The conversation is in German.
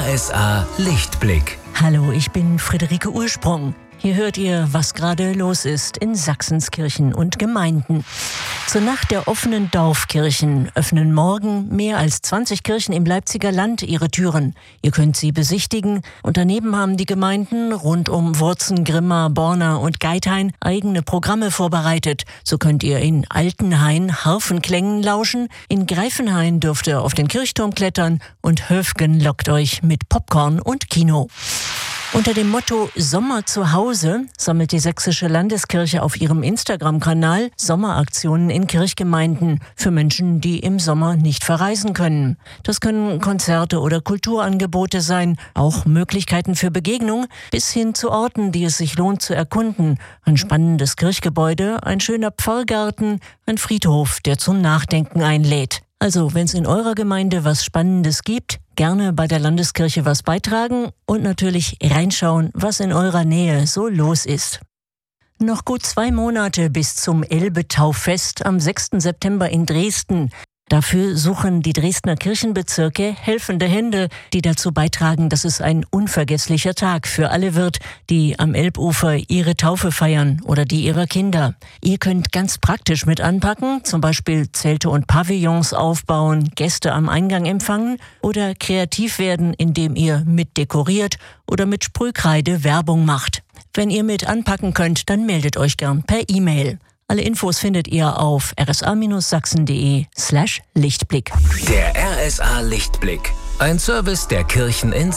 RSA Lichtblick. Hallo, ich bin Friederike Ursprung. Hier hört ihr, was gerade los ist in Sachsens Kirchen und Gemeinden. Zur Nacht der offenen Dorfkirchen öffnen morgen mehr als 20 Kirchen im Leipziger Land ihre Türen. Ihr könnt sie besichtigen und daneben haben die Gemeinden rund um Wurzen, Grimma, Borna und Geithain eigene Programme vorbereitet. So könnt ihr in Altenhain Harfenklängen lauschen, in Greifenhain dürft ihr auf den Kirchturm klettern und Höfgen lockt euch mit Popcorn und Kino. Unter dem Motto Sommer zu Hause sammelt die Sächsische Landeskirche auf ihrem Instagram-Kanal Sommeraktionen in Kirchgemeinden für Menschen, die im Sommer nicht verreisen können. Das können Konzerte oder Kulturangebote sein, auch Möglichkeiten für Begegnung, bis hin zu Orten, die es sich lohnt zu erkunden. Ein spannendes Kirchgebäude, ein schöner Pfarrgarten, ein Friedhof, der zum Nachdenken einlädt. Also, wenn es in eurer Gemeinde was Spannendes gibt, gerne bei der Landeskirche was beitragen und natürlich reinschauen, was in eurer Nähe so los ist. Noch gut 2 Monate bis zum Elbe-Tauffest am 6. September in Dresden. Dafür suchen die Dresdner Kirchenbezirke helfende Hände, die dazu beitragen, dass es ein unvergesslicher Tag für alle wird, die am Elbufer ihre Taufe feiern oder die ihrer Kinder. Ihr könnt ganz praktisch mit anpacken, zum Beispiel Zelte und Pavillons aufbauen, Gäste am Eingang empfangen oder kreativ werden, indem ihr mit dekoriert oder mit Sprühkreide Werbung macht. Wenn ihr mit anpacken könnt, dann meldet euch gern per E-Mail. Alle Infos findet ihr auf rsa-sachsen.de/Lichtblick. Der RSA Lichtblick. Ein Service der Kirchen in